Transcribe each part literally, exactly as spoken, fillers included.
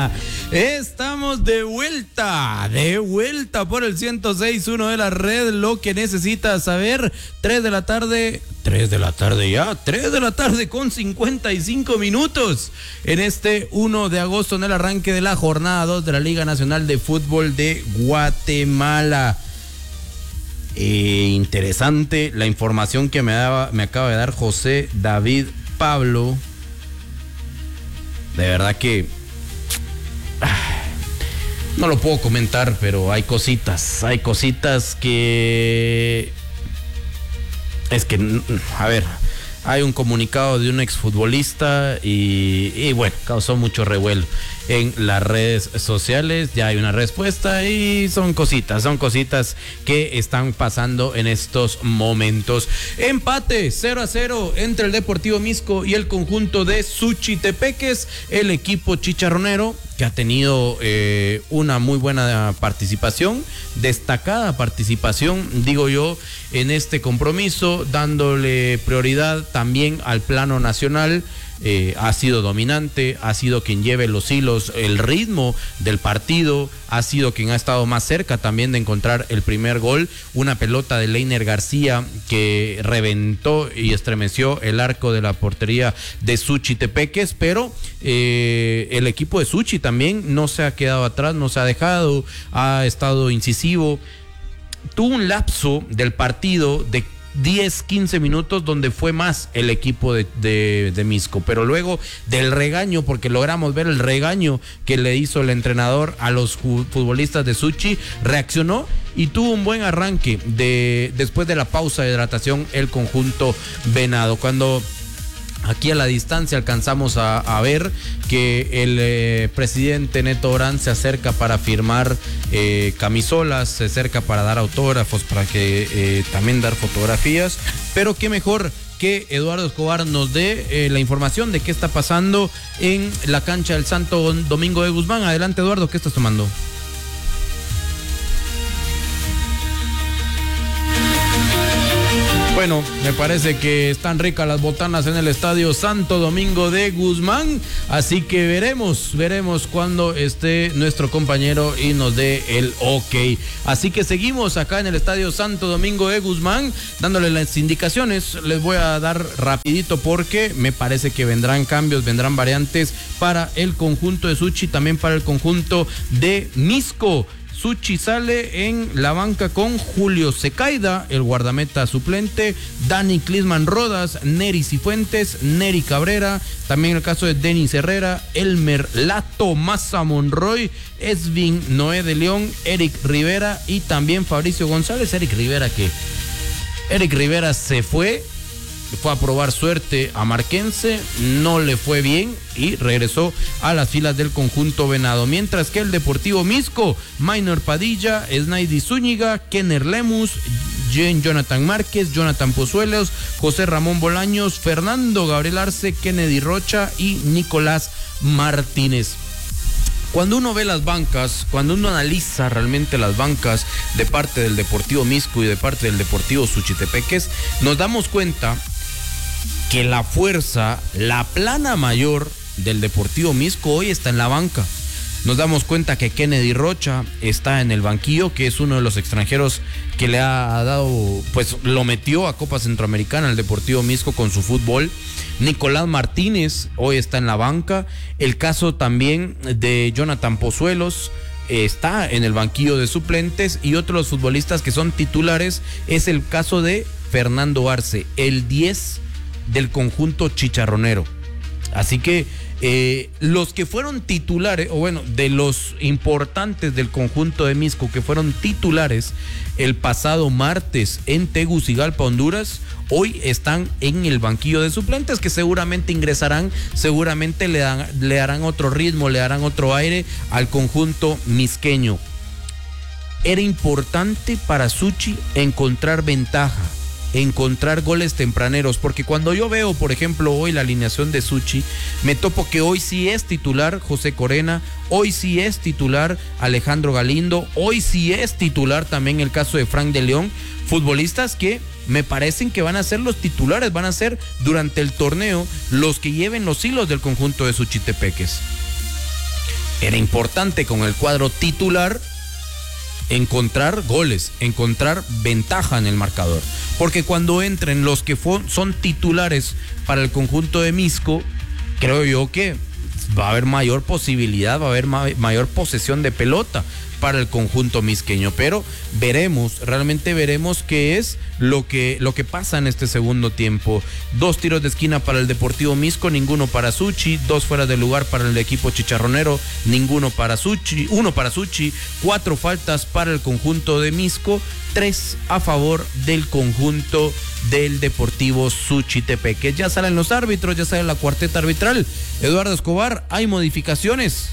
Estamos de vuelta, de vuelta por el ciento seis punto uno de la red, lo que necesitas saber. Tres de la tarde, tres de la tarde ya, tres de la tarde con cincuenta y cinco minutos en este uno de agosto, en el arranque de la jornada dos de la Liga Nacional de Fútbol de Guatemala. Eh, interesante la información que me, daba, me acaba de dar José David Pablo. De verdad que no lo puedo comentar, pero hay cositas, hay cositas que es que, a ver, hay un comunicado de un exfutbolista y, y bueno, causó mucho revuelo en las redes sociales. Ya hay una respuesta y son cositas, son cositas que están pasando en estos momentos. Empate cero a cero entre el Deportivo Misco y el conjunto de Suchitepeques. El equipo chicharronero, que ha tenido eh, una muy buena participación, destacada participación, digo yo, en este compromiso, dándole prioridad también al plano nacional. Eh, ha sido dominante, ha sido quien lleve los hilos, el ritmo del partido, ha sido quien ha estado más cerca también de encontrar el primer gol, una pelota de Leiner García que reventó y estremeció el arco de la portería de Suchitepeques, pero eh, el equipo de Suchi también no se ha quedado atrás, no se ha dejado, ha estado incisivo. Tuvo un lapso del partido de diez, quince minutos donde fue más el equipo de, de, de Misco, pero luego del regaño, porque logramos ver el regaño que le hizo el entrenador a los futbolistas de Suchi, reaccionó y tuvo un buen arranque de, después de la pausa de hidratación el conjunto venado. Cuando aquí a la distancia alcanzamos a, a ver que el eh, presidente Neto Orán se acerca para firmar eh, camisolas, se acerca para dar autógrafos, para que eh, también dar fotografías, pero qué mejor que Eduardo Escobar nos dé eh, la información de qué está pasando en la cancha del Santo Domingo de Guzmán. Adelante, Eduardo, ¿qué estás tomando? Bueno, me parece que están ricas las botanas en el estadio Santo Domingo de Guzmán, así que veremos, veremos cuando esté nuestro compañero y nos dé el ok. Así que seguimos acá en el estadio Santo Domingo de Guzmán, dándole las indicaciones. Les voy a dar rapidito porque me parece que vendrán cambios, vendrán variantes para el conjunto de Suchi, también para el conjunto de Misco. Suchi sale en la banca con Julio Secaida, el guardameta suplente, Dani Clisman Rodas, Neri Cifuentes, Neri Cabrera, también el caso de Denis Herrera, Elmer Lato, Massa Monroy, Esvin Noé de León, Eric Rivera y también Fabricio González. Eric Rivera que Eric Rivera se fue, fue a probar suerte a Marquense, no le fue bien y regresó a las filas del conjunto venado. Mientras que el Deportivo Misco, Minor Padilla, Snaidy Zúñiga, Kenner Lemus, Jen Jonathan Márquez, Jonathan Pozuelos, José Ramón Bolaños, Fernando Gabriel Arce, Kennedy Rocha y Nicolás Martínez. Cuando uno ve las bancas, cuando uno analiza realmente las bancas de parte del Deportivo Misco y de parte del Deportivo Suchitepeques, nos damos cuenta que la fuerza, la plana mayor del Deportivo Misco hoy está en la banca. Nos damos cuenta que Kennedy Rocha está en el banquillo, que es uno de los extranjeros que le ha dado, pues lo metió a Copa Centroamericana al Deportivo Misco con su fútbol. Nicolás Martínez hoy está en la banca. El caso también de Jonathan Pozuelos está en el banquillo de suplentes, y otros futbolistas que son titulares es el caso de Fernando Arce, el diez del conjunto chicharronero. Así que eh, los que fueron titulares, o bueno, de los importantes del conjunto de Misco que fueron titulares el pasado martes en Tegucigalpa, Honduras, hoy están en el banquillo de suplentes, que seguramente ingresarán, seguramente le, dan, le darán otro ritmo, le darán otro aire al conjunto misqueño. Era importante para Suchi encontrar ventaja, encontrar goles tempraneros, porque cuando yo veo, por ejemplo, hoy la alineación de Suchi, me topo que hoy sí es titular José Corena, hoy sí es titular Alejandro Galindo, hoy sí es titular también el caso de Frank de León, futbolistas que me parecen que van a ser los titulares, van a ser durante el torneo los que lleven los hilos del conjunto de Suchitepeques. era importante con el cuadro titular encontrar goles, encontrar ventaja en el marcador. Porque cuando entren los que son titulares para el conjunto de Misco, creo yo que va a haber mayor posibilidad, va a haber ma- mayor posesión de pelota para el conjunto misqueño, pero veremos, realmente veremos qué es lo que, lo que pasa en este segundo tiempo. Dos tiros de esquina para el Deportivo Misco, ninguno para Suchi, dos fuera de lugar para el equipo chicharronero, ninguno para Suchi, uno para Suchi, cuatro faltas para el conjunto de Misco, tres a favor del conjunto del Deportivo Suchitepeques. Ya salen los árbitros, ya sale la cuarteta arbitral. Eduardo Escobar, ¿hay modificaciones?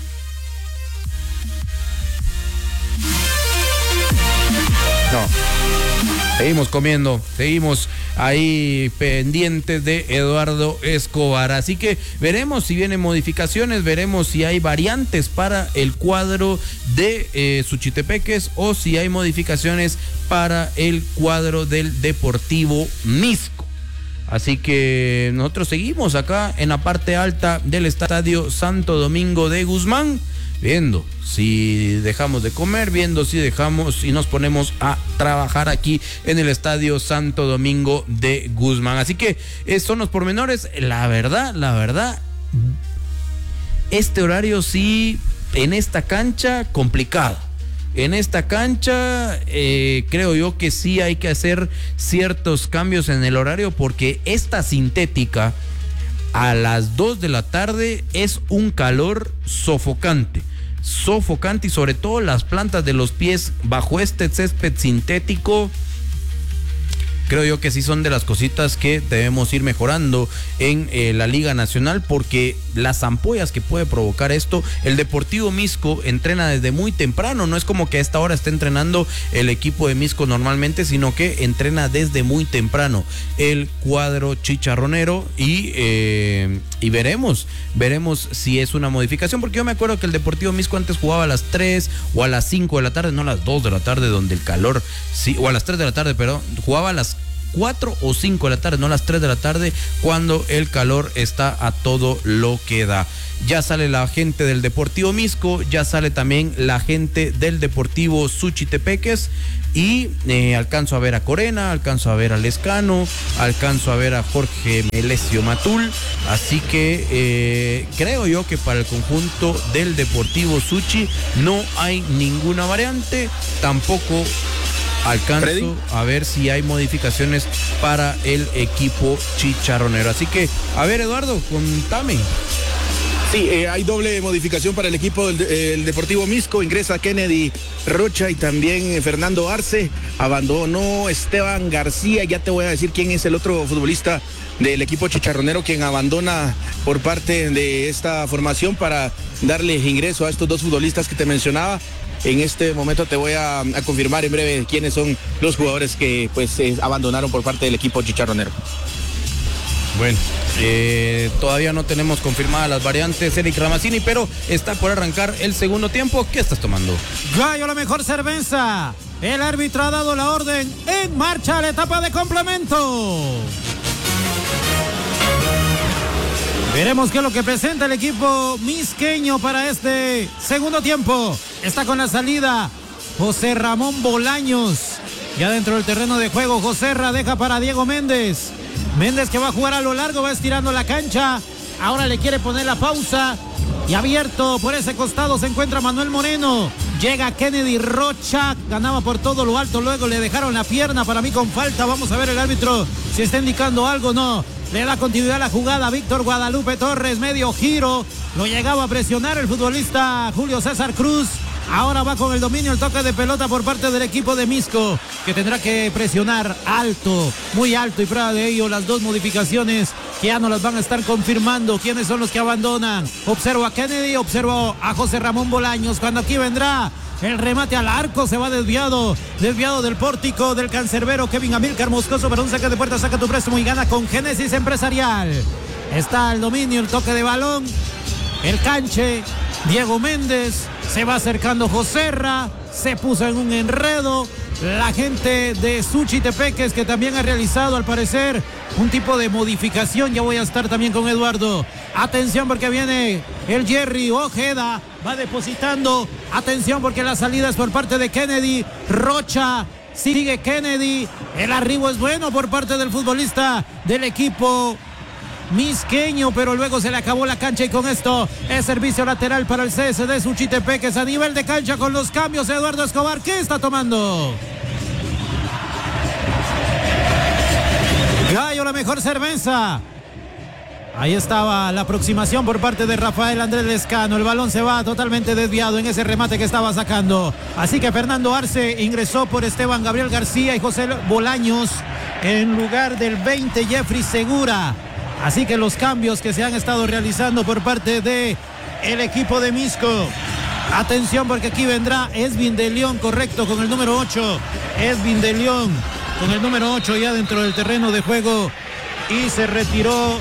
No. Seguimos comiendo, seguimos ahí pendientes de Eduardo Escobar. Así que veremos si vienen modificaciones, veremos si hay variantes para el cuadro de eh, Suchitepeques o si hay modificaciones para el cuadro del Deportivo Misco. Así que nosotros seguimos acá en la parte alta del Estadio Santo Domingo de Guzmán, viendo si dejamos de comer, viendo si dejamos y nos ponemos a trabajar aquí en el Estadio Santo Domingo de Guzmán. Así que esos son los pormenores. La verdad, la verdad, este horario sí, en esta cancha, complicado. En esta cancha eh, creo yo que sí hay que hacer ciertos cambios en el horario, porque esta sintética a las dos de la tarde es un calor sofocante, sofocante y sobre todo las plantas de los pies bajo este césped sintético. Creo yo que sí son de las cositas que debemos ir mejorando en eh, la Liga Nacional, porque las ampollas que puede provocar esto, el Deportivo Misco entrena desde muy temprano, no es como que a esta hora esté entrenando el equipo de Misco normalmente, sino que entrena desde muy temprano el cuadro chicharronero y, eh, y veremos, veremos si es una modificación, porque yo me acuerdo que el Deportivo Misco antes jugaba a las tres o a las cinco de la tarde, no a las dos de la tarde, donde el calor, sí, o a las tres de la tarde, perdón, jugaba a las cuatro o cinco de la tarde, no a las tres de la tarde, cuando el calor está a todo lo que da. Ya sale la gente del Deportivo Misco, ya sale también la gente del Deportivo Suchitepeques y eh, alcanzo a ver a Corena, alcanzo a ver a Lescano, alcanzo a ver a Jorge Melesio Matul, así que eh, creo yo que para el conjunto del Deportivo Suchi no hay ninguna variante, tampoco alcanzo Freddy a ver si hay modificaciones para el equipo chicharronero. Así que, a ver, Eduardo, contame. Sí, eh, hay doble modificación para el equipo del eh, el Deportivo Misco. Ingresa Kennedy Rocha y también eh, Fernando Arce. Abandonó Esteban García. Ya te voy a decir quién es el otro futbolista del equipo chicharronero quien abandona por parte de esta formación para darle ingreso a estos dos futbolistas que te mencionaba. En este momento te voy a, a confirmar en breve quiénes son los jugadores que pues eh, abandonaron por parte del equipo chicharronero. Bueno, eh, todavía no tenemos confirmadas las variantes, Eric Ramazzini, pero está por arrancar el segundo tiempo. ¿Qué estás tomando? Gallo, la mejor cerveza. El árbitro ha dado la orden. En marcha la etapa de complemento. Veremos qué es lo que presenta el equipo misqueño para este segundo tiempo. Está con la salida José Ramón Bolaños. Ya dentro del terreno de juego, Joserra deja para Diego Méndez. Méndez que va a jugar a lo largo, va estirando la cancha. Ahora le quiere poner la pausa. Y abierto por ese costado se encuentra Manuel Moreno. Llega Kennedy Rocha, ganaba por todo lo alto, luego le dejaron la pierna, para mí con falta. Vamos a ver el árbitro si está indicando algo o no. Le da continuidad a la jugada Víctor Guadalupe Torres, medio giro. Lo llegaba a presionar el futbolista Julio César Cruz. Ahora va con el dominio, el toque de pelota por parte del equipo de Misco, que tendrá que presionar alto, muy alto, y prueba de ello las dos modificaciones que ya no las van a estar confirmando. ¿Quiénes son los que abandonan? Observo a Kennedy, observo a José Ramón Bolaños. Cuando aquí vendrá el remate al arco, se va desviado, desviado del pórtico del cancerbero Kevin Amílcar Moscoso para un saque de puerta. Saca tu préstamo y gana con Génesis Empresarial. Está el dominio, el toque de balón, el canche, Diego Méndez, se va acercando Joserra, se puso en un enredo. La gente de Suchitepeques, que también ha realizado al parecer un tipo de modificación. Ya voy a estar también con Eduardo. Atención porque viene el Jerry Ojeda. Va depositando. Atención porque la salida es por parte de Kennedy. Rocha. Sigue Kennedy. El arribo es bueno por parte del futbolista del equipo misqueño, pero luego se le acabó la cancha y con esto es servicio lateral para el C S D Suchitepeques a nivel de cancha con los cambios. Eduardo Escobar, ¿qué está tomando? Gallo, la mejor cerveza. Ahí estaba la aproximación por parte de Rafael Andrés Lescano. El balón se va totalmente desviado en ese remate que estaba sacando. Así que Fernando Arce ingresó por Esteban Gabriel García y José Bolaños en lugar del veinte Jeffrey Segura. Así que los cambios que se han estado realizando por parte de el equipo de Misco. Atención porque aquí vendrá Esvin de León, correcto, con el número ocho. Esvin de León con el número ocho ya dentro del terreno de juego. Y se retiró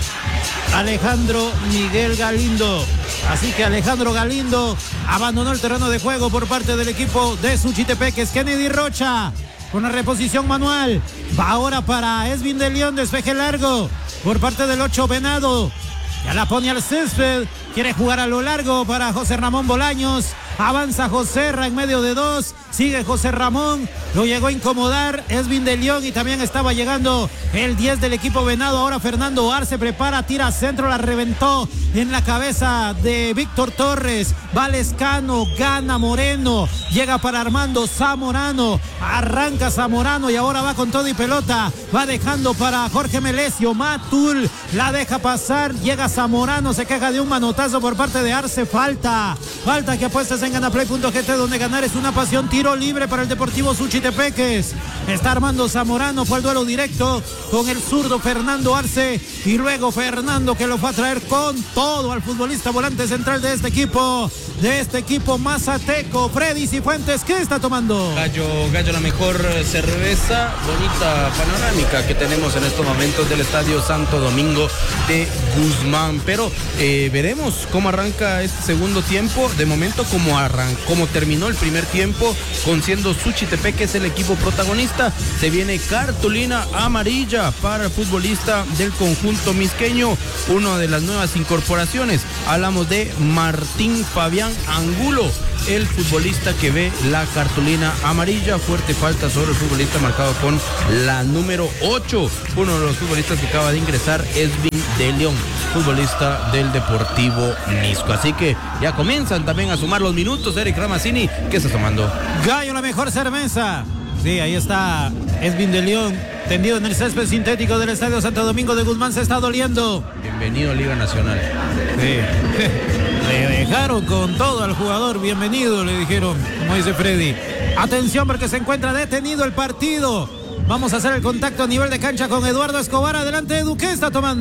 Alejandro Miguel Galindo. Así que Alejandro Galindo abandonó el terreno de juego por parte del equipo de Suchitepeques. Kennedy Rocha con la reposición manual. Va ahora para Esvin de León, despeje largo por parte del ocho Venado. Ya la pone al césped. Quiere jugar a lo largo para José Ramón Bolaños. Avanza José Ra en medio de dos. Sigue José Ramón. Lo llegó a incomodar Esvin de León y también estaba llegando el diez del equipo Venado. Ahora Fernando Arce prepara, tira centro, la reventó en la cabeza de Víctor Torres. Va Lescano, gana Moreno. Llega para Armando Zamorano. Arranca Zamorano y ahora va con todo y pelota. Va dejando para Jorge Melesio. Matul la deja pasar. Llega Zamorano, se queja de un manotazo por parte de Arce. Falta. Falta que apuestas en ganaplay punto g t, donde ganar es una pasión. Tiro libre para el Deportivo Suchitepeques. Está Armando Zamorano, fue el duelo directo con el zurdo Fernando Arce. Y luego Fernando que lo fue a traer con todo al futbolista volante central de este equipo. De este equipo mazateco. Freddy Cifuentes, ¿qué está tomando? Gallo, Gallo, la mejor cerveza, bonita panorámica que tenemos en estos momentos del Estadio Santo Domingo de Guzmán. Pero eh, veremos cómo arranca este segundo tiempo. De momento, como arrancó, como terminó el primer tiempo, con siendo Suchitepeques el equipo protagonista, se viene cartulina amarilla para el futbolista del conjunto misqueño, una de las nuevas incorporaciones. Hablamos de Martín Fabián Angulo, el futbolista que ve la cartulina amarilla. Fuerte falta sobre el futbolista marcado con la número ocho, uno de los futbolistas que acaba de ingresar, Esvin de León, futbolista del Deportivo Misco. Así que ya comienzan también a sumar los minutos. Eric Ramazzini, ¿qué está tomando? Gallo, la mejor cerveza. Sí, ahí está Esvin de León, tendido en el césped sintético del Estadio Santo Domingo de Guzmán. Se está doliendo. Bienvenido a Liga Nacional. Sí. Le dejaron con todo al jugador. Bienvenido, le dijeron, como dice Freddy. Atención porque se encuentra detenido el partido. Vamos a hacer el contacto a nivel de cancha con Eduardo Escobar. Adelante, Edu, ¿qué está tomando?